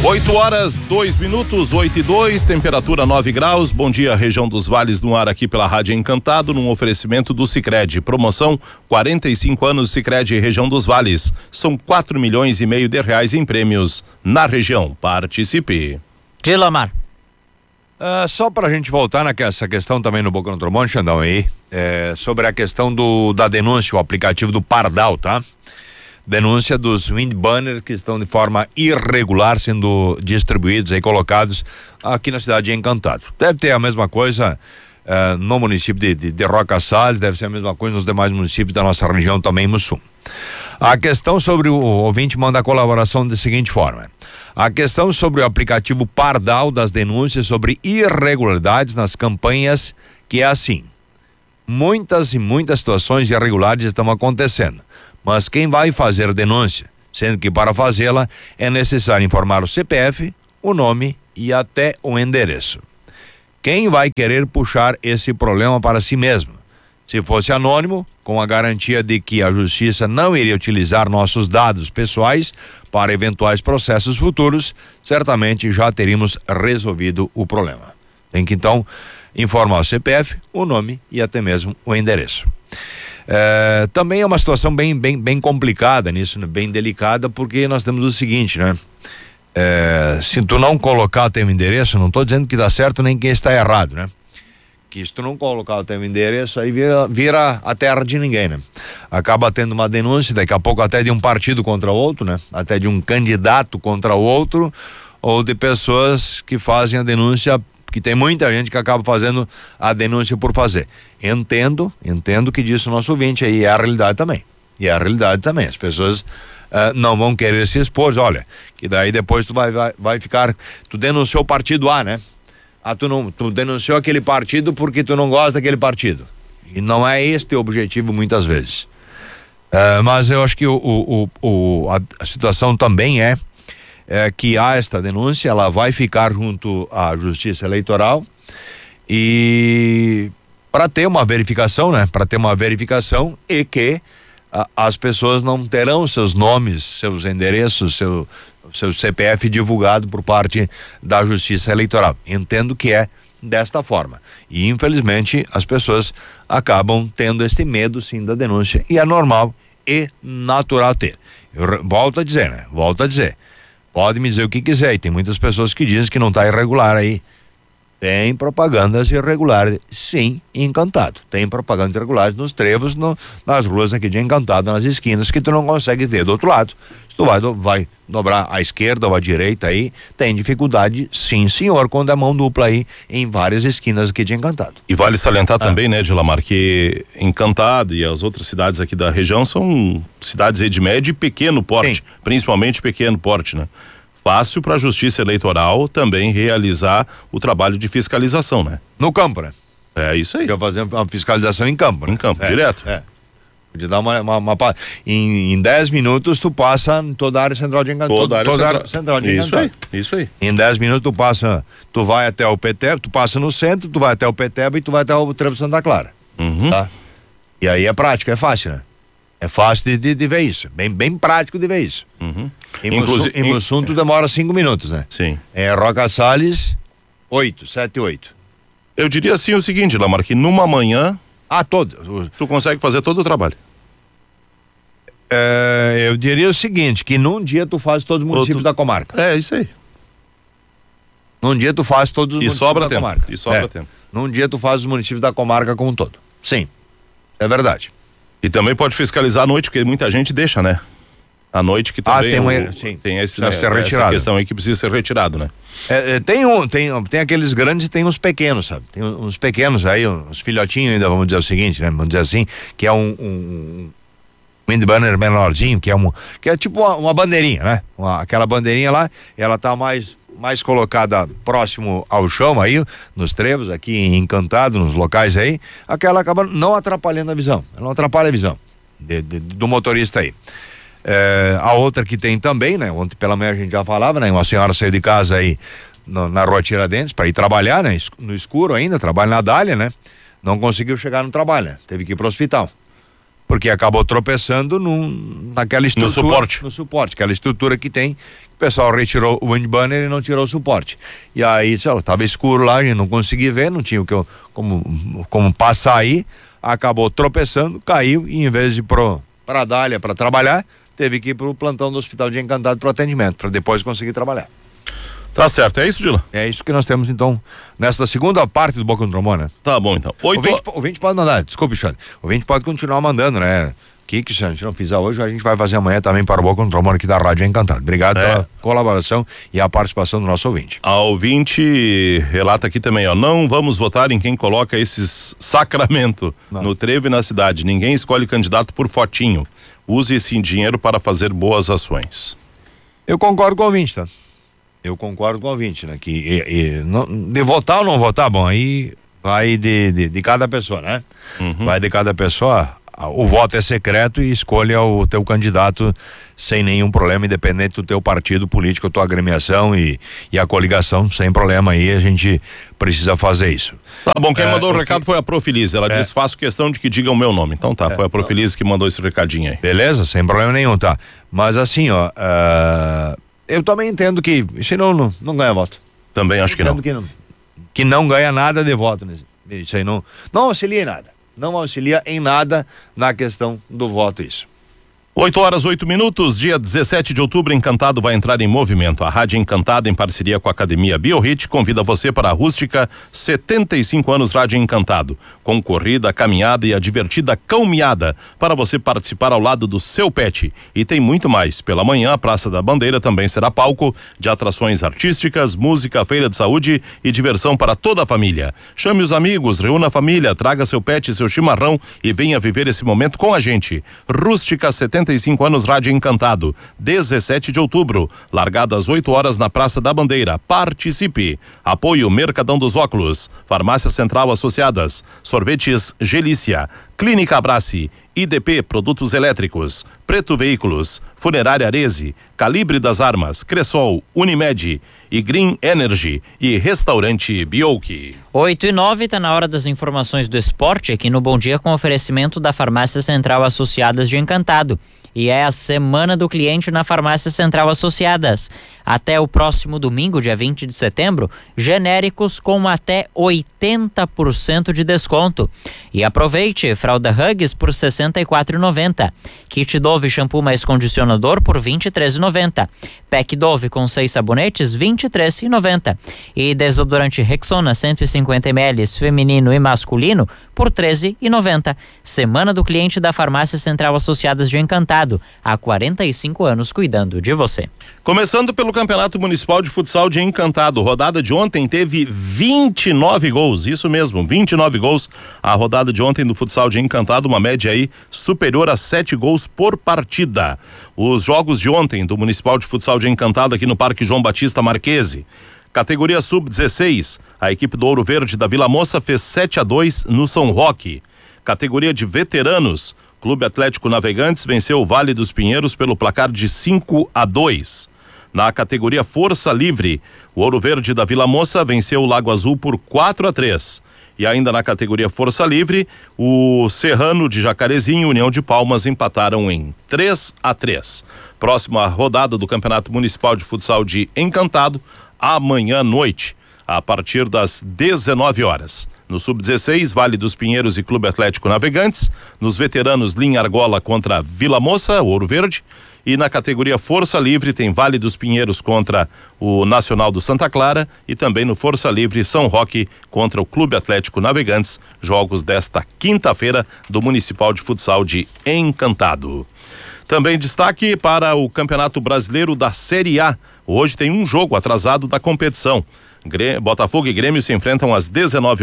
8h02, 8:02, temperatura 9 graus. Bom dia, região dos Vales no ar aqui pela Rádio Encantado, num oferecimento do Sicredi. Promoção 45 anos Sicredi região dos Vales. São 4,5 milhões de reais em prêmios na região. Participe. Dilamar. Só pra gente voltar nessa questão também no Boca no Trombone, Xandão, aí, sobre a questão da denúncia, o aplicativo do Pardal, tá? Denúncia dos windbanners que estão de forma irregular sendo distribuídos e colocados aqui na cidade de Encantado. Deve ter a mesma coisa no município de Roca Salles, deve ser a mesma coisa nos demais municípios da nossa região também, Mussum. A questão sobre o ouvinte manda a colaboração da seguinte forma: a questão sobre o aplicativo Pardal das denúncias sobre irregularidades nas campanhas, que é assim, muitas e muitas situações irregulares estão acontecendo, mas quem vai fazer denúncia, sendo que para fazê-la é necessário informar o CPF, o nome e até o endereço. Quem vai querer puxar esse problema para si mesmo? Se fosse anônimo, com a garantia de que a justiça não iria utilizar nossos dados pessoais para eventuais processos futuros, certamente já teríamos resolvido o problema. Tem que então informar o CPF, o nome e até mesmo o endereço. Também é uma situação bem complicada nisso, né? Bem delicada, porque nós temos o seguinte, né? Se tu não colocar o teu endereço, não estou dizendo que dá certo nem que está errado, né? Que se tu não colocar o teu endereço, aí vira a terra de ninguém, né? Acaba tendo uma denúncia, daqui a pouco até de um partido contra o outro, né? Até de um candidato contra o outro, ou de pessoas que fazem a denúncia, que tem muita gente que acaba fazendo a denúncia por fazer. Entendo que disse o nosso ouvinte aí, é a realidade também. E é a realidade também. As pessoas não vão querer se expor, olha, que daí depois tu vai ficar, tu denunciou o partido A, né? Tu denunciou aquele partido porque tu não gosta daquele partido. E não é este o objetivo muitas vezes. Mas eu acho que a situação também é que há esta denúncia, ela vai ficar junto à Justiça Eleitoral e para ter uma verificação, né? Para ter uma verificação e que as pessoas não terão seus nomes, seus endereços, seu CPF divulgado por parte da Justiça Eleitoral. Entendo que é desta forma. E infelizmente as pessoas acabam tendo esse medo sim da denúncia, e é normal e natural ter. Eu volto a dizer, né? Pode me dizer o que quiser, e tem muitas pessoas que dizem que não está irregular aí. Tem propagandas irregulares, sim, em Encantado. Tem propagandas irregulares nos trevos, nas ruas aqui de Encantado, nas esquinas, que tu não consegue ver do outro lado. Se tu vai dobrar à esquerda ou à direita aí, tem dificuldade, sim, senhor, quando é mão dupla aí em várias esquinas aqui de Encantado. E vale salientar também, né, Dilamar, que Encantado e as outras cidades aqui da região são cidades aí de médio e pequeno porte, sim, principalmente pequeno porte, né? Fácil para a Justiça Eleitoral também realizar o trabalho de fiscalização, né? No campo, né? É isso aí. Já fazer uma fiscalização em campo, né? Em campo, direto. De dar em 10 minutos tu passa em toda a área central de Encantado. Toda a área central de Encantado. Isso aí. Em 10 minutos tu vai até o Peteba, tu passa no centro, tu vai até o Peteba e tu vai até o Trevo Santa Clara. Uhum. Tá? E aí é prático, é fácil, né? É fácil de ver isso, bem prático de ver isso. Uhum. Em Mussum tu demora 5 minutos, né? Sim. Em Roca Salles, 7, 8. Eu diria assim o seguinte, Lamar, que numa manhã tu consegue fazer todo o trabalho. Eu diria o seguinte, que num dia tu faz todos os municípios da comarca. É, isso aí. Num dia tu faz todos os municípios da comarca. E sobra tempo. Num dia tu faz os municípios da comarca como um todo. Sim, é verdade. E também pode fiscalizar à noite, porque muita gente deixa, né? À noite que também tem essa questão aí que precisa ser retirado, né? Tem aqueles grandes e tem uns pequenos, sabe? Tem uns pequenos aí, uns filhotinhos ainda, vamos dizer o seguinte, né? Vamos dizer assim, que é um windbanner menorzinho, que é tipo uma bandeirinha, né? Aquela bandeirinha lá, ela tá mais colocada próximo ao chão aí, nos trevos, aqui em Encantado, nos locais aí, aquela acaba não atrapalhando a visão, ela não atrapalha a visão do motorista aí. A outra que tem também, né? Ontem pela manhã a gente já falava, né? Uma senhora saiu de casa aí na Rua Tiradentes para ir trabalhar, né? No escuro ainda, trabalha na Dália, né? Não conseguiu chegar no trabalho, né? Teve que ir pro hospital. porque acabou tropeçando naquela estrutura. No suporte, aquela estrutura que tem. O pessoal retirou o wind banner e não tirou o suporte. E aí, estava escuro lá, a gente não conseguia ver, não tinha como passar aí, acabou tropeçando, caiu e em vez de ir pra Dália para trabalhar, teve que ir pro plantão do Hospital de Encantado pro atendimento, para depois conseguir trabalhar. Tá certo, é isso, Dila? É isso que nós temos, então, nesta segunda parte do Boca no Trombone, né? Tá bom, então. O ouvinte pode mandar, desculpe, Xande. O ouvinte pode continuar mandando, né? Que se a gente não fizer hoje, a gente vai fazer amanhã também para o Boca no Trombone aqui da Rádio Encantado. Obrigado pela colaboração e a participação do nosso ouvinte. A ouvinte relata aqui também, ó, não vamos votar em quem coloca esses sacramento no trevo e na cidade. Ninguém escolhe candidato por fotinho. Use esse dinheiro para fazer boas ações. Eu concordo com o ouvinte, tá? Eu concordo com o ouvinte, né? Que de votar ou não votar, bom, aí vai de cada pessoa, né? Vai de cada pessoa. O voto é secreto e escolha o teu candidato sem nenhum problema, independente do teu partido político, a tua agremiação e a coligação, sem problema aí, a gente precisa fazer isso. Tá bom, quem mandou o recado foi a Profilize, ela disse, faço questão de que diga o meu nome, então tá, foi a Profilize que mandou esse recadinho aí. Beleza, sem problema nenhum, tá? Mas assim, ó, eu também entendo que isso não ganha voto. Também acho que não. Que não ganha nada de voto, né? Isso aí não auxilia em nada. Não auxilia em nada na questão do voto, isso. 8h08, dia 17 de outubro, Encantado vai entrar em movimento. A Rádio Encantado, em parceria com a Academia BioHit, convida você para a rústica 75 anos Rádio Encantado, com corrida, caminhada e a divertida cão-miada, para você participar ao lado do seu pet. E tem muito mais. Pela manhã, a Praça da Bandeira também será palco de atrações artísticas, música, feira de saúde e diversão para toda a família. Chame os amigos, reúna a família, traga seu pet, seu chimarrão e venha viver esse momento com a gente. Rústica 75 anos Rádio Encantado, 17 de outubro, largada às 8 horas na Praça da Bandeira. Participe. Apoio Mercadão dos Óculos, Farmácia Central Associadas, Sorvetes Gelícia, Clínica Abrace, IDP Produtos Elétricos, Preto Veículos, Funerária Areze, Calibre das Armas, Cressol, Unimed e Green Energy e Restaurante Bioki. 8h09, tá na hora das informações do esporte aqui no Bom Dia, com oferecimento da Farmácia Central Associadas de Encantado. E é a semana do cliente na Farmácia Central Associadas. Até o próximo domingo, dia 20 de setembro, genéricos com até 80% de desconto. E aproveite, fralda Huggies por R$ 64,90. Kit Dove shampoo mais condicionador por R$ 23,90. Pack Dove com 6 sabonetes, R$ 23,90. E desodorante Rexona 150 ml feminino e masculino por R$ 13,90. Semana do cliente da Farmácia Central Associadas de Encantado. Há 45 anos cuidando de você. Começando pelo Campeonato Municipal de Futsal de Encantado. Rodada de ontem teve 29 gols, isso mesmo, 29 gols. A rodada de ontem do Futsal de Encantado, uma média aí superior a 7 gols por partida. Os jogos de ontem do Municipal de Futsal de Encantado aqui no Parque João Batista Marquese. Categoria Sub-16, a equipe do Ouro Verde da Vila Moça fez 7-2 no São Roque. Categoria de veteranos, Clube Atlético Navegantes venceu o Vale dos Pinheiros pelo placar de 5-2. Na categoria Força Livre, o Ouro Verde da Vila Moça venceu o Lago Azul por 4-3. E ainda na categoria Força Livre, o Serrano de Jacarezinho e União de Palmas empataram em 3-3. Próxima rodada do Campeonato Municipal de Futsal de Encantado, amanhã à noite, a partir das 19 horas. No Sub-16, Vale dos Pinheiros e Clube Atlético Navegantes. Nos veteranos, Linha Argola contra Vila Moça, Ouro Verde. E na categoria Força Livre tem Vale dos Pinheiros contra o Nacional do Santa Clara e também no Força Livre São Roque contra o Clube Atlético Navegantes, jogos desta quinta-feira do Municipal de Futsal de Encantado. Também destaque para o Campeonato Brasileiro da Série A. Hoje tem um jogo atrasado da competição. Botafogo e Grêmio se enfrentam às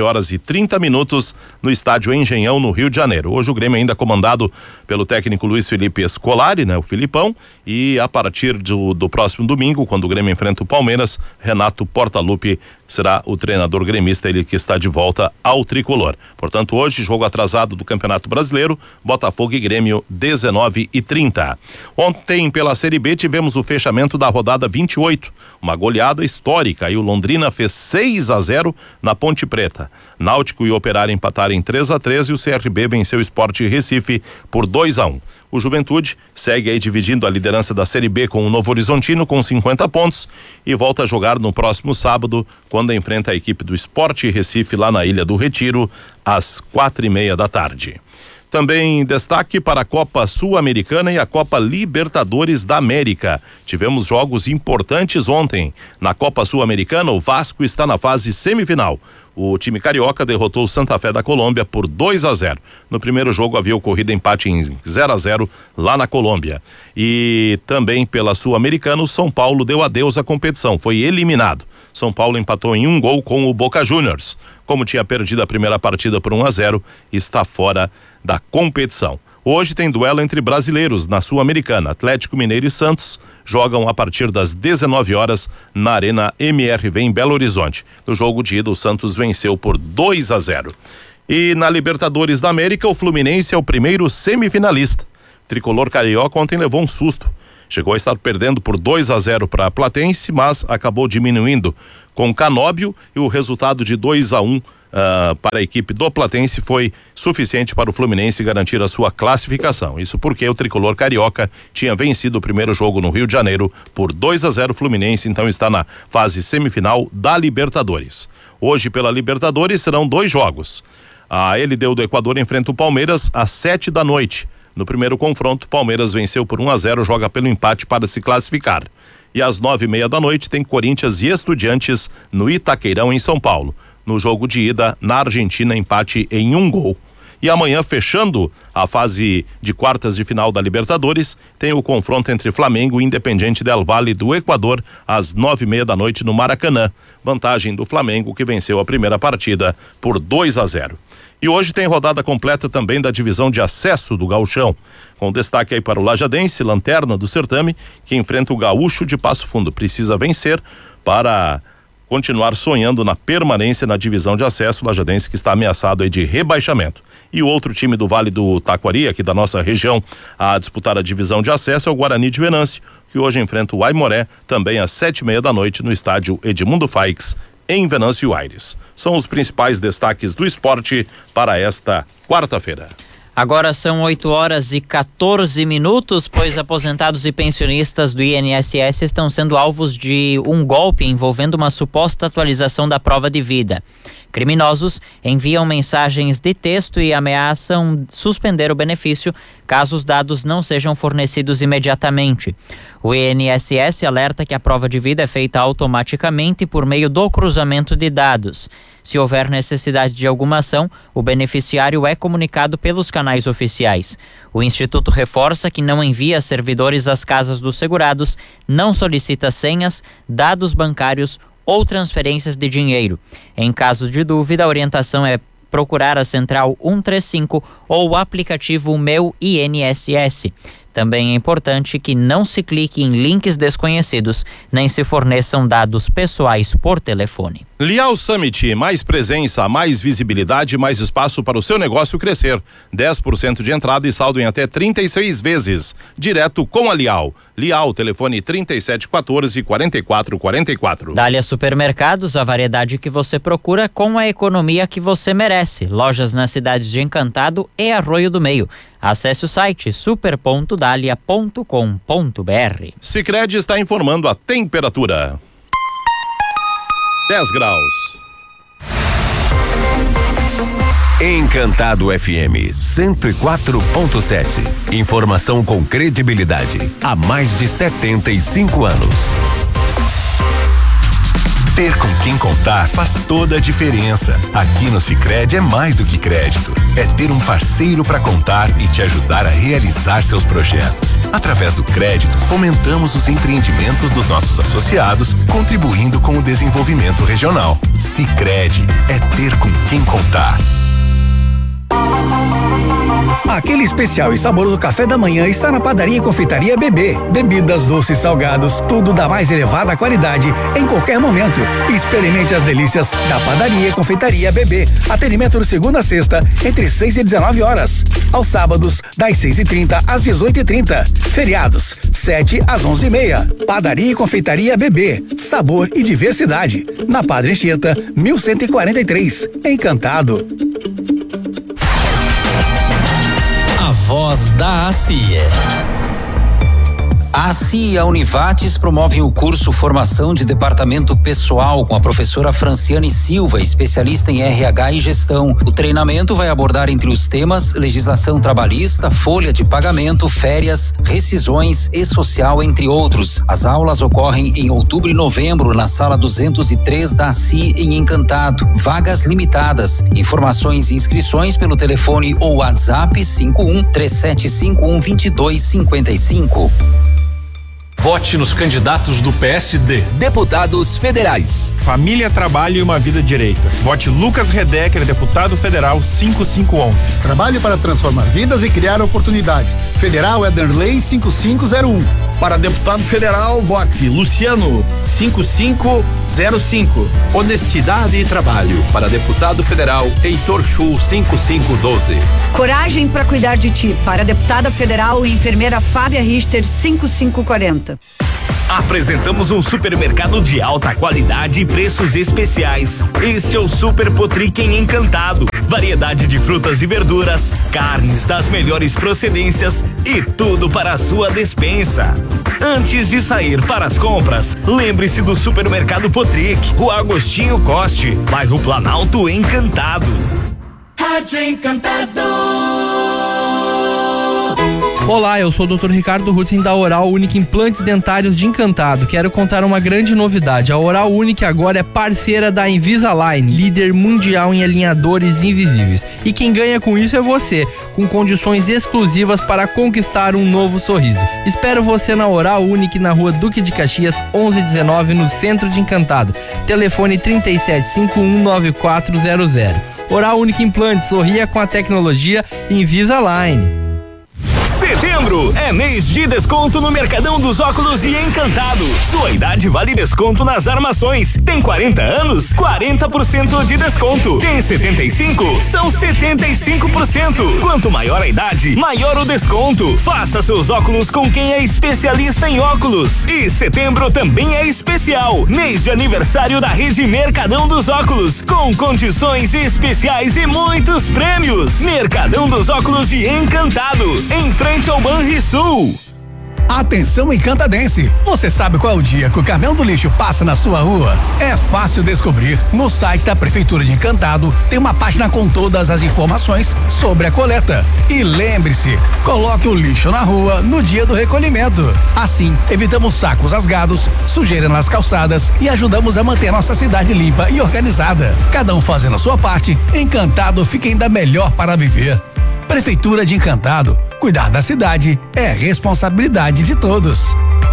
19h30 no estádio Engenhão, no Rio de Janeiro. Hoje o Grêmio ainda comandado pelo técnico Luiz Felipe Scolari, né? O Filipão, e a partir do próximo domingo, quando o Grêmio enfrenta o Palmeiras, Renato Portaluppi será o treinador gremista, ele que está de volta ao tricolor. Portanto, hoje, jogo atrasado do Campeonato Brasileiro, Botafogo e Grêmio, 19h30. Ontem, pela Série B, tivemos o fechamento da rodada 28, uma goleada histórica, e o Londrina Londrina fez 6-0 na Ponte Preta. Náutico e Operário empataram em 3-3 e o CRB venceu o Sport Recife por 2-1. O Juventude segue aí dividindo a liderança da Série B com o Novo Horizontino com 50 pontos e volta a jogar no próximo sábado, quando enfrenta a equipe do Sport Recife lá na Ilha do Retiro, às 4:30 da tarde. Também destaque para a Copa Sul-Americana e a Copa Libertadores da América. Tivemos jogos importantes ontem. Na Copa Sul-Americana, o Vasco está na fase semifinal. O time carioca derrotou o Santa Fé da Colômbia por 2-0. No primeiro jogo havia ocorrido empate em 0-0 lá na Colômbia. E também pela Sul-Americana, o São Paulo deu adeus à competição, foi eliminado. São Paulo empatou em 1 gol com o Boca Juniors. Como tinha perdido a primeira partida por 1-0, está fora da competição. Hoje tem duelo entre brasileiros na Sul-Americana. Atlético Mineiro e Santos jogam a partir das 19 horas na Arena MRV em Belo Horizonte. No jogo de ida, o Santos venceu por 2-0. E na Libertadores da América, o Fluminense é o primeiro semifinalista. O tricolor carioca ontem levou um susto. Chegou a estar perdendo por 2-0 para a Platense, mas acabou diminuindo com Canóbio e o resultado de 2-1 para a equipe do Platense foi suficiente para o Fluminense garantir a sua classificação. Isso porque o tricolor carioca tinha vencido o primeiro jogo no Rio de Janeiro por 2-0. O Fluminense então está na fase semifinal da Libertadores. Hoje pela Libertadores serão 2 jogos. A LDU do Equador enfrenta o Palmeiras às 7 da noite. No primeiro confronto, Palmeiras venceu por 1-0, joga pelo empate para se classificar. E às 9:30 da noite tem Corinthians e Estudiantes no Itaqueirão, em São Paulo. No jogo de ida, na Argentina, empate em 1 gol. E amanhã, fechando a fase de quartas de final da Libertadores, tem o confronto entre Flamengo e Independiente del Valle do Equador, às 9:30 da noite no Maracanã. Vantagem do Flamengo, que venceu a primeira partida por 2-0. E hoje tem rodada completa também da divisão de acesso do Gauchão, com destaque aí para o Lajadense, lanterna do certame, que enfrenta o Gaúcho de Passo Fundo. Precisa vencer para continuar sonhando na permanência na divisão de acesso. O Lajadense que está ameaçado aí de rebaixamento. E o outro time do Vale do Taquari, aqui da nossa região, a disputar a divisão de acesso é o Guarani de Venâncio, que hoje enfrenta o Aimoré, também às 7:30 da noite no estádio Edmundo Faix, em Venâncio Aires. São os principais destaques do esporte para esta quarta-feira. Agora são 8h14, pois aposentados e pensionistas do INSS estão sendo alvos de um golpe envolvendo uma suposta atualização da prova de vida. Criminosos enviam mensagens de texto e ameaçam suspender o benefício caso os dados não sejam fornecidos imediatamente. O INSS alerta que a prova de vida é feita automaticamente por meio do cruzamento de dados. Se houver necessidade de alguma ação, o beneficiário é comunicado pelos canais oficiais. O Instituto reforça que não envia servidores às casas dos segurados, não solicita senhas, dados bancários ou transferências de dinheiro. Em caso de dúvida, a orientação é procurar a Central 135 ou o aplicativo Meu INSS. Também é importante que não se clique em links desconhecidos, nem se forneçam dados pessoais por telefone. Lial Summit, mais presença, mais visibilidade, mais espaço para o seu negócio crescer. 10% de entrada e saldo em até 36 vezes, direto com a Lial. Lial, telefone 3714-4444. Dália Supermercados, a variedade que você procura com a economia que você merece. Lojas nas cidades de Encantado e Arroio do Meio. Acesse o site super.dalia.com.br. Sicredi está informando a temperatura. 10 graus. Encantado FM 104.7. Informação com credibilidade há mais de 75 anos. Ter com quem contar faz toda a diferença. Aqui no Sicredi é mais do que crédito. É ter um parceiro para contar e te ajudar a realizar seus projetos. Através do crédito, fomentamos os empreendimentos dos nossos associados, contribuindo com o desenvolvimento regional. Sicredi é ter com quem contar. Aquele especial e saboroso café da manhã está na Padaria e Confeitaria BB. Bebidas, doces, salgados, tudo da mais elevada qualidade em qualquer momento. Experimente as delícias da Padaria e Confeitaria BB. Atendimento de segunda a sexta, entre 6 e 19 horas. Aos sábados, das 6h30 às 18h30. Feriados, 7 às 11h30. Padaria e Confeitaria BB. Sabor e diversidade. Na Padre Anchieta, 1143. Encantado. A voz da ACIE. A ACIE e a Univates promovem o curso Formação de Departamento Pessoal com a professora Franciane Silva, especialista em RH e gestão. O treinamento vai abordar entre os temas legislação trabalhista, folha de pagamento, férias, rescisões e social, entre outros. As aulas ocorrem em outubro e novembro na sala 203 da ACIE em Encantado. Vagas limitadas. Informações e inscrições pelo telefone ou WhatsApp 51-3751-2255. Vote nos candidatos do PSD. Deputados federais. Família, trabalho e uma vida direita. Vote Lucas Redecker, deputado federal 5511. Trabalho para transformar vidas e criar oportunidades. Federal Ederley 5501. Para deputado federal, vote Luciano 5505. Honestidade e trabalho. Para deputado federal, Heitor Chu 5512. Coragem para cuidar de ti. Para deputada federal e enfermeira Fábia Richter 5540. Apresentamos um supermercado de alta qualidade e preços especiais. Este é o Super Potric em Encantado. Variedade de frutas e verduras, carnes das melhores procedências e tudo para a sua despensa. Antes de sair para as compras, lembre-se do Supermercado Potric, Rua Agostinho Coste, bairro Planalto, Encantado. Rádio Encantado. Olá, eu sou o Dr. Ricardo Rutzen da Oral Unique Implantes Dentários de Encantado. Quero contar uma grande novidade. A Oral Unique agora é parceira da Invisalign, líder mundial em alinhadores invisíveis. E quem ganha com isso é você, com condições exclusivas para conquistar um novo sorriso. Espero você na Oral Unique, na Rua Duque de Caxias, 1119, no centro de Encantado. Telefone 37519400. Oral Unique Implantes, sorria com a tecnologia Invisalign. Setembro é mês de desconto no Mercadão dos Óculos e Encantado. Sua idade vale desconto nas armações. Tem 40 anos? 40% de desconto. Tem 75? São 75%. Quanto maior a idade, maior o desconto. Faça seus óculos com quem é especialista em óculos. E setembro também é especial. Mês de aniversário da rede Mercadão dos Óculos, com condições especiais e muitos prêmios. Mercadão dos Óculos e Encantado, em frente ao Banrisul. Atenção encantadense, você sabe qual é o dia que o caminhão do lixo passa na sua rua? É fácil descobrir. No site da Prefeitura de Encantado tem uma página com todas as informações sobre a coleta. E lembre-se, coloque o lixo na rua no dia do recolhimento. Assim, evitamos sacos rasgados, sujeira nas calçadas e ajudamos a manter nossa cidade limpa e organizada. Cada um fazendo a sua parte, Encantado fica ainda melhor para viver. Prefeitura de Encantado, cuidar da cidade é responsabilidade de todos.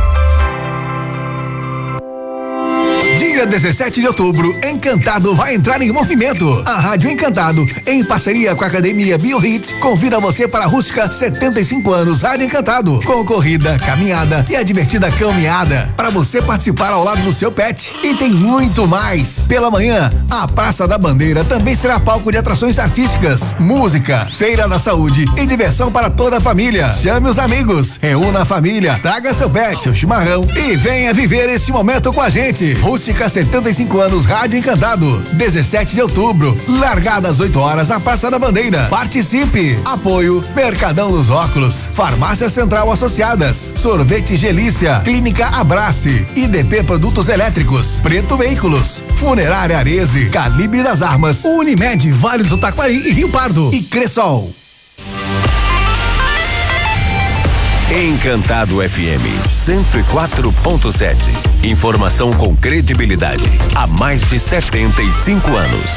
Dia 17 de outubro, Encantado vai entrar em movimento. A Rádio Encantado, em parceria com a Academia BioHits, convida você para a Rústica 75 anos Rádio Encantado, com corrida, caminhada e a divertida caminhada, para você participar ao lado do seu pet. E tem muito mais. Pela manhã, a Praça da Bandeira também será palco de atrações artísticas, música, feira da saúde e diversão para toda a família. Chame os amigos, reúna a família, traga seu pet, seu chimarrão e venha viver esse momento com a gente. Rústica 75 anos Rádio Encantado, 17 de outubro, largada às 8 horas na Praça da Bandeira. Participe. Apoio Mercadão dos Óculos, Farmácia Central Associadas, Sorvete Gelícia, Clínica Abrace, IDP Produtos Elétricos, Preto Veículos, Funerária Areze, Calibre das Armas, Unimed, Vale do Taquari e Rio Pardo e Cressol. Encantado FM 104.7. Informação com credibilidade há mais de 75 anos.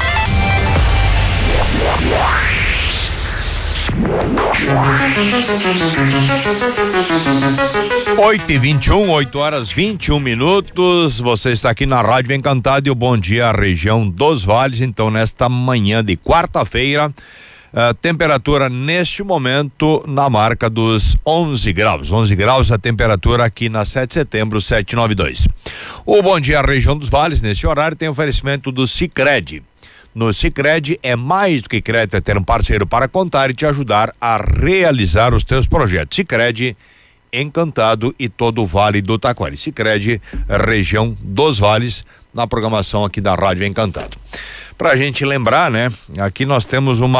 8h21, 8 horas 21 minutos. Você está aqui na Rádio Encantado e o Bom Dia Região dos Vales. Então, nesta manhã de quarta-feira, Temperatura neste momento na marca dos 11 graus. 11 graus a temperatura aqui na 7 de setembro, 792. O Bom Dia Região dos Vales, nesse horário, tem oferecimento do Sicredi. No Sicredi é mais do que crédito, é ter um parceiro para contar e te ajudar a realizar os teus projetos. Sicredi, Encantado e todo o Vale do Taquari. Sicredi, região dos Vales, na programação aqui da Rádio Encantado. Pra gente lembrar, né? Aqui nós temos um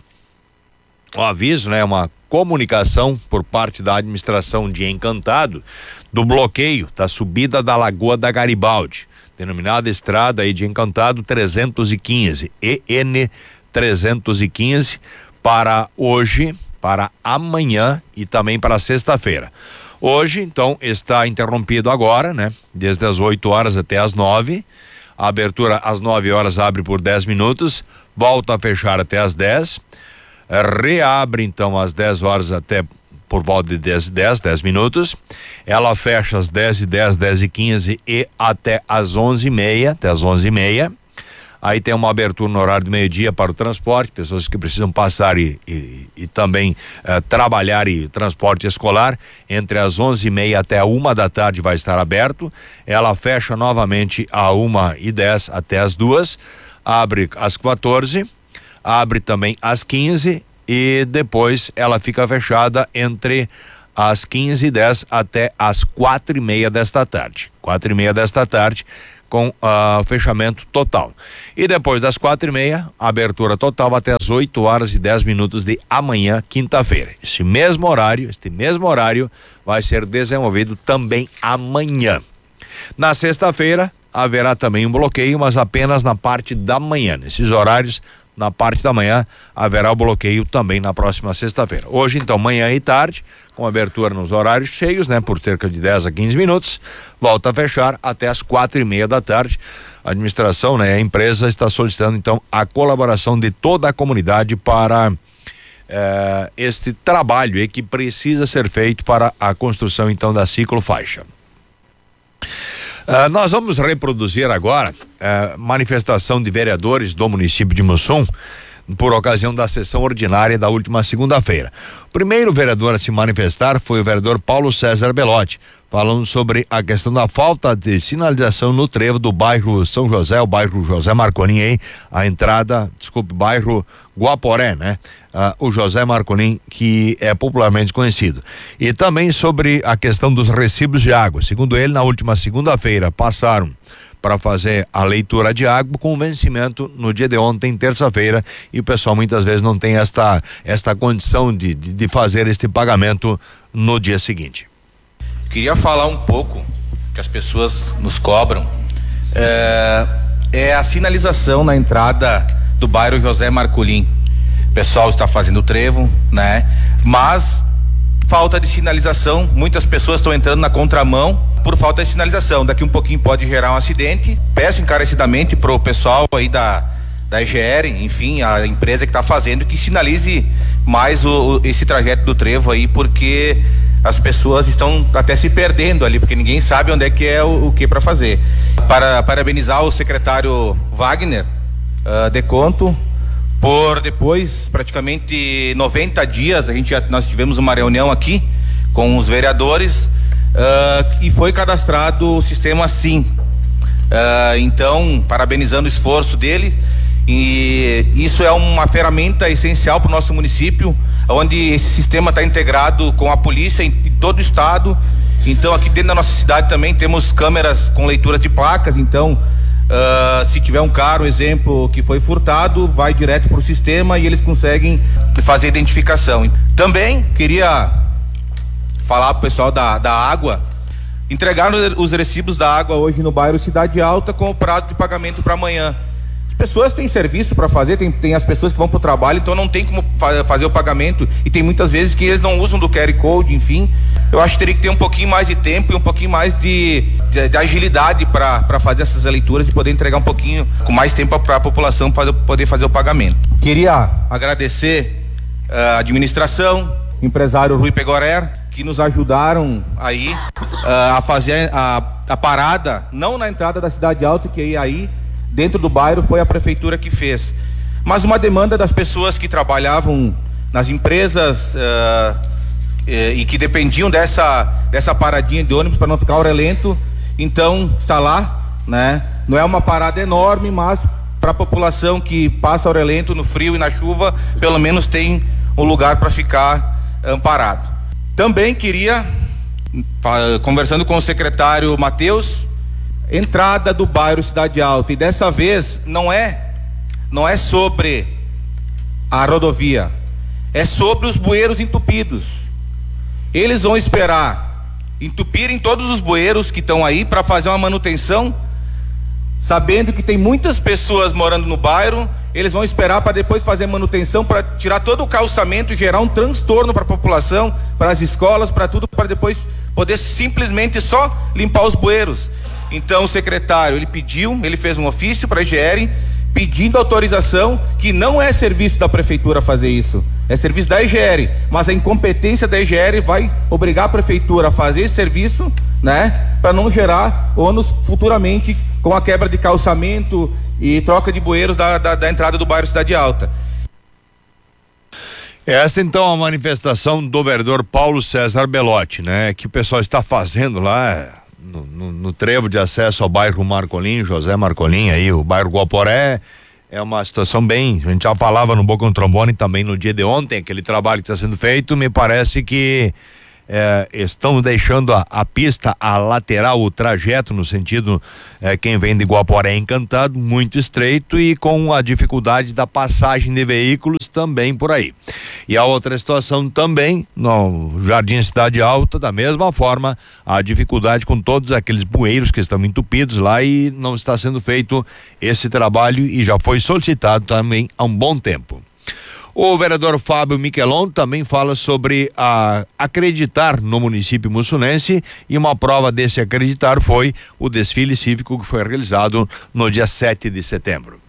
aviso, né? Uma comunicação por parte da administração de Encantado do bloqueio da subida da Lagoa da Garibaldi, denominada estrada aí de Encantado 315, EN 315, para hoje, para amanhã e também para sexta-feira. Hoje, então, está interrompido agora, né? Desde as 8 horas até as 9. A abertura às 9 horas abre por 10 minutos, volta a fechar até as 10. Reabre, então, às 10 horas até por volta de 10 minutos. Ela fecha às 10h10, 10h15 e até às 11h30, até às 11h30. Aí tem uma abertura no horário do meio-dia para o transporte, pessoas que precisam passar e também trabalhar e transporte escolar. Entre as 11h30 até a 1 da tarde vai estar aberto. Ela fecha novamente a 1h10 até as 2, abre às 14, abre também às 15 e depois ela fica fechada entre às 15h10 até às 4h30 desta tarde. 4h30 desta tarde, com fechamento total. E depois das 4h30, abertura total até as 8 horas e 10 minutos de amanhã, quinta-feira. Este mesmo horário vai ser desenvolvido também amanhã. Na sexta-feira, haverá também um bloqueio, mas apenas na parte da manhã. Nesses horários, na parte da manhã, haverá o bloqueio também na próxima sexta-feira. Hoje, então, manhã e tarde, com abertura nos horários cheios, né? Por cerca de 10 a 15 minutos, volta a fechar até as 4h30 da tarde. A administração, né? A empresa está solicitando, então, a colaboração de toda a comunidade para este trabalho aí que precisa ser feito para a construção, então, da ciclofaixa. Nós vamos reproduzir agora manifestação de vereadores do município de Mussum por ocasião da sessão ordinária da última segunda-feira. O primeiro vereador a se manifestar foi o vereador Paulo César Belotti, falando sobre a questão da falta de sinalização no trevo do bairro São José, o bairro José Marconim aí, bairro Guaporé, né? O José Marconim, que é popularmente conhecido. E também sobre a questão dos recibos de água. Segundo ele, na última segunda-feira passaram para fazer a leitura de água com vencimento no dia de ontem, terça-feira, e o pessoal muitas vezes não tem esta condição de fazer este pagamento no dia seguinte. Queria falar um pouco que as pessoas nos cobram, é a sinalização na entrada do bairro José Marcolim. O pessoal está fazendo o trevo, né? Mas falta de sinalização, muitas pessoas estão entrando na contramão por falta de sinalização. Daqui um pouquinho pode gerar um acidente. Peço encarecidamente pro pessoal aí da EGR, enfim, a empresa que está fazendo, que sinalize mais esse trajeto do trevo aí, porque as pessoas estão até se perdendo ali, porque ninguém sabe onde é que é o que para fazer. Para parabenizar o secretário Wagner Deconto por depois praticamente 90 dias, nós tivemos uma reunião aqui com os vereadores e foi cadastrado o sistema SIM. Então, parabenizando o esforço dele, e isso é uma ferramenta essencial para o nosso município, onde esse sistema está integrado com a polícia em todo o estado. Então, aqui dentro da nossa cidade também temos câmeras com leitura de placas. Então, se tiver um carro, exemplo, que foi furtado, vai direto para o sistema e eles conseguem fazer a identificação. Também queria falar para o pessoal da água, entregar os recibos da água hoje no bairro Cidade Alta com o prazo de pagamento para amanhã. As pessoas têm serviço para fazer, tem as pessoas que vão para o trabalho, então não tem como fazer o pagamento, e tem muitas vezes que eles não usam do QR Code, enfim. Eu acho que teria que ter um pouquinho mais de tempo e um pouquinho mais de agilidade para fazer essas leituras e poder entregar um pouquinho com mais tempo para a população poder fazer o pagamento. Queria agradecer a administração, empresário Rui Pegorer, que nos ajudaram aí a fazer a parada, não na entrada da Cidade Alta, que aí dentro do bairro foi a prefeitura que fez, mas uma demanda das pessoas que trabalhavam nas empresas e que dependiam dessa paradinha de ônibus para não ficar orelento. Então está lá, né? Não é uma parada enorme, mas para a população que passa orelento no frio e na chuva, pelo menos tem um lugar para ficar amparado. Também queria, conversando com o secretário Matheus, entrada do bairro Cidade Alta, e dessa vez não é sobre a rodovia, é sobre os bueiros entupidos. Eles vão esperar entupirem todos os bueiros que estão aí para fazer uma manutenção, sabendo que tem muitas pessoas morando no bairro. Eles vão esperar para depois fazer manutenção, para tirar todo o calçamento e gerar um transtorno para a população, para as escolas, para tudo, para depois poder simplesmente só limpar os bueiros. Então o secretário, ele fez um ofício para a EGR pedindo autorização, que não é serviço da prefeitura fazer isso, é serviço da EGR, mas a incompetência da EGR vai obrigar a prefeitura a fazer esse serviço, né, para não gerar ônus futuramente com a quebra de calçamento e troca de bueiros da entrada do bairro Cidade Alta. Esta então é a manifestação do vereador Paulo César Belotti, né, que o pessoal está fazendo lá no trevo de acesso ao bairro Marcolim, José Marcolim, aí o bairro Guaporé. É uma situação bem, a gente já falava no Boca no Trombone também no dia de ontem, aquele trabalho que está sendo feito. Me parece que estão deixando a pista, a lateral, o trajeto no sentido quem vem de Guaporé Encantado muito estreito e com a dificuldade da passagem de veículos também por aí. E a outra situação também no Jardim Cidade Alta, da mesma forma, a dificuldade com todos aqueles bueiros que estão entupidos lá e não está sendo feito esse trabalho, e já foi solicitado também há um bom tempo. O vereador Fábio Miquelon também fala sobre acreditar no município mussunense, e uma prova desse acreditar foi o desfile cívico que foi realizado no dia 7 de setembro.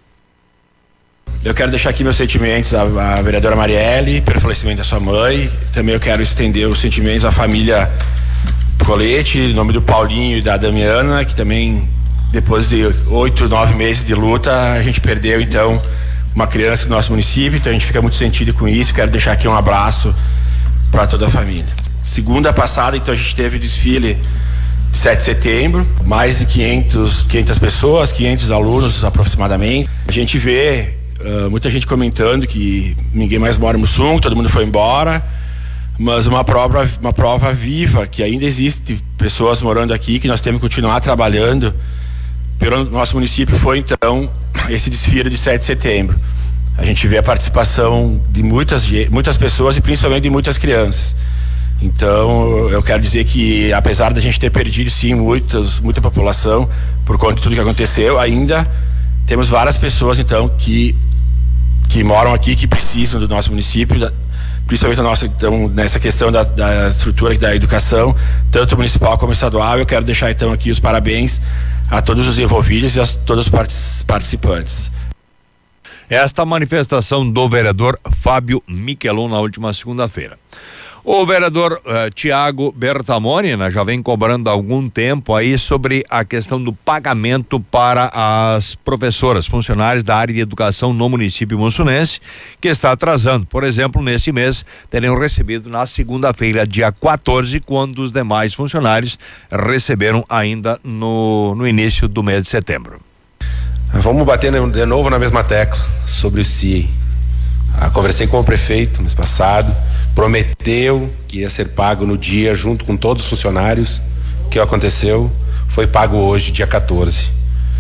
Eu quero deixar aqui meus sentimentos à vereadora Marielle pelo falecimento da sua mãe. Também eu quero estender os sentimentos à família Colete, em nome do Paulinho e da Damiana, que também, depois de 8, 9 meses de luta, a gente perdeu então uma criança do nosso município, então a gente fica muito sentido com isso. Quero deixar aqui um abraço para toda a família. Segunda passada, então, a gente teve desfile de 7 de setembro, mais de 500 pessoas, 500 alunos aproximadamente. A gente vê muita gente comentando que ninguém mais mora em Mussum, todo mundo foi embora, mas uma prova viva que ainda existe pessoas morando aqui, que nós temos que continuar trabalhando pelo nosso município, foi então esse desfile de 7 de setembro. A gente vê a participação de muitas pessoas e principalmente de muitas crianças. Então eu quero dizer que, apesar da gente ter perdido sim muita população por conta de tudo que aconteceu, ainda temos várias pessoas então que moram aqui, que precisam do nosso município, principalmente então, nessa questão da estrutura da educação, tanto municipal como estadual. Eu quero deixar então aqui os parabéns a todos os envolvidos e a todos os participantes. Esta manifestação do vereador Fábio Miquelon na última segunda-feira. O vereador Tiago Bertamoni, né, já vem cobrando há algum tempo aí sobre a questão do pagamento para as professoras, funcionários da área de educação no município mussunense, que está atrasando. Por exemplo, neste mês teriam recebido na segunda-feira, dia 14, quando os demais funcionários receberam ainda no início do mês de setembro. Vamos bater de novo na mesma tecla sobre o CIE. Conversei com o prefeito mês passado, prometeu que ia ser pago no dia junto com todos os funcionários. O que aconteceu? Foi pago hoje, dia 14.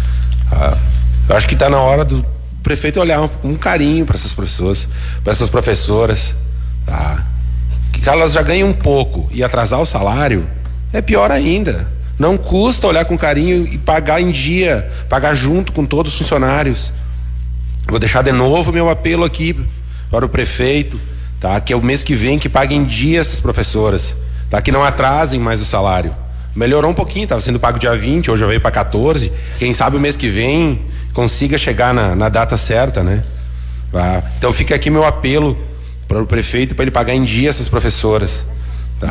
Eu acho que está na hora do prefeito olhar um carinho para essas pessoas, para essas professoras, tá? Que elas já ganham um pouco, e atrasar o salário é pior ainda. Não custa olhar com carinho e pagar em dia, pagar junto com todos os funcionários. Vou deixar de novo meu apelo aqui para o prefeito, tá? Que é o mês que vem que pague em dia essas professoras, tá? Que não atrasem mais o salário. Melhorou um pouquinho, estava sendo pago dia 20, hoje já veio para 14. Quem sabe o mês que vem consiga chegar na data certa, né? Tá? Então fica aqui meu apelo para o prefeito, para ele pagar em dia essas professoras, tá?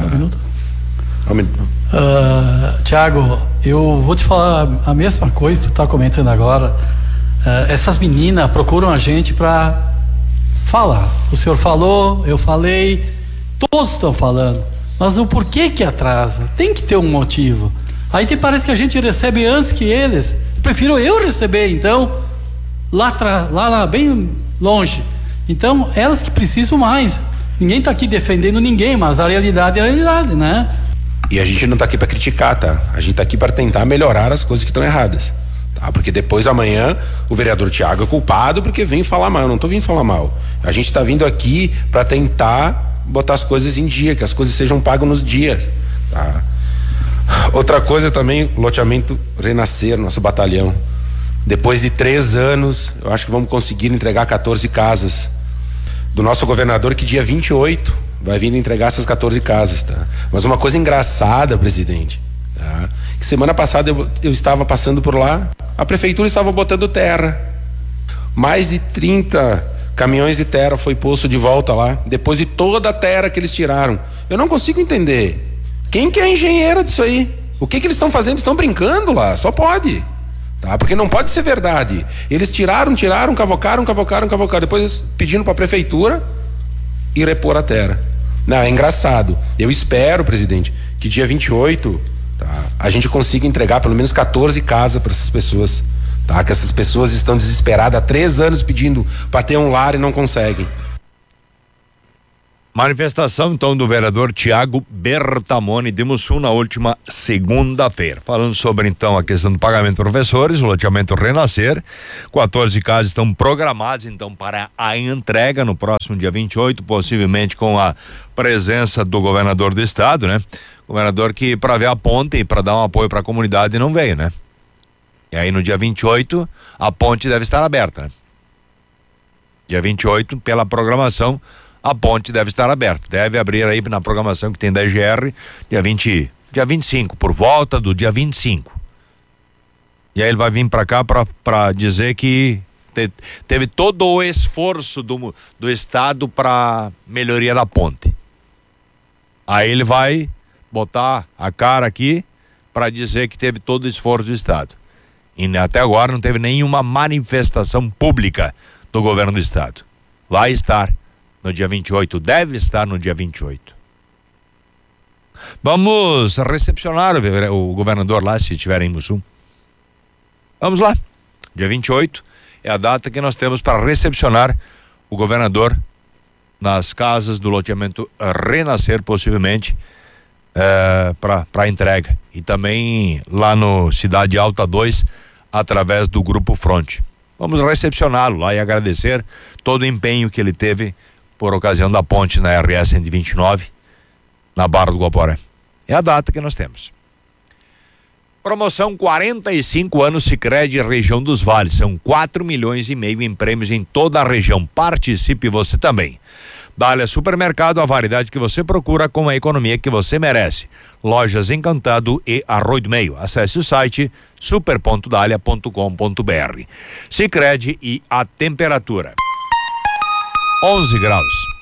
Tiago, eu vou te falar a mesma coisa que tu tá comentando agora. essas meninas procuram a gente para falar. O senhor falou, eu falei, todos estão falando, mas o porquê que atrasa? Tem que ter um motivo. Aí parece que a gente recebe antes que eles. Prefiro eu receber, então, lá bem longe. Então, elas que precisam mais. Ninguém está aqui defendendo ninguém, mas a realidade é a realidade, né? E a gente não está aqui para criticar, tá? A gente está aqui para tentar melhorar as coisas que estão erradas. Tá? Porque depois amanhã o vereador Tiago é culpado porque vem falar mal. Eu não tô vindo falar mal. A gente tá vindo aqui para tentar botar as coisas em dia, que as coisas sejam pagas nos dias. Tá? Outra coisa também, loteamento Renascer, nosso batalhão. Depois de 3 anos, eu acho que vamos conseguir entregar 14 casas. Do nosso governador, que dia 28 vai vir entregar essas 14 casas, tá? Mas uma coisa engraçada, presidente, tá? Que semana passada eu estava passando por lá, a prefeitura estava botando terra. Mais de 30 caminhões de terra foi posto de volta lá, depois de toda a terra que eles tiraram. Eu não consigo entender. Quem que é engenheiro disso aí? O que eles estão fazendo? Estão brincando lá? Só pode. Tá? Porque não pode ser verdade. Eles tiraram, cavocaram, depois pedindo para a prefeitura e repor a terra. Não, é engraçado. Eu espero, presidente, que dia 28, tá, a gente consiga entregar pelo menos 14 casas para essas pessoas, tá? Que essas pessoas estão desesperadas há 3 anos pedindo para ter um lar e não conseguem. Manifestação, então, do vereador Tiago Bertamoni de Mussum na última segunda-feira. Falando sobre, então, a questão do pagamento de professores, o loteamento Renascer. 14 casas estão programadas, então, para a entrega no próximo dia 28, possivelmente com a presença do governador do estado, né? Governador que, para ver a ponte e para dar um apoio para a comunidade, não veio, né? E aí, no dia 28, a ponte deve estar aberta, né? Dia 28, pela programação, a ponte deve estar aberta, deve abrir aí na programação que tem da EGR, dia 25, por volta do dia 25. E aí ele vai vir para cá para dizer que teve todo o esforço do estado para melhoria da ponte. Aí ele vai botar a cara aqui para dizer que teve todo o esforço do estado. E até agora não teve nenhuma manifestação pública do governo do estado. Vai estar no dia 28, deve estar no dia 28. Vamos recepcionar o governador lá, se estiver em Mussum. Vamos lá. Dia 28 é a data que nós temos para recepcionar o governador nas casas do loteamento Renascer, possivelmente, para entrega. E também lá no Cidade Alta 2, através do Grupo Fronte. Vamos recepcioná-lo lá e agradecer todo o empenho que ele teve por ocasião da ponte na RS 129, na Barra do Guaporé. É a data que nós temos. Promoção 45 anos Sicredi região dos Vales. São 4,5 milhões em prêmios em toda a região. Participe você também. Dália Supermercado, a variedade que você procura com a economia que você merece. Lojas Encantado e Arroio do Meio. Acesse o site super.dalia.com.br. Sicredi e a temperatura 11 graus.